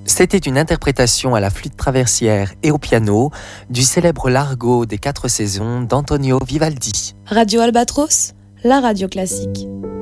C'était une interprétation à la flûte traversière et au piano du célèbre Largo des 4 saisons d'Antonio Vivaldi. Radio Albatros, la radio classique.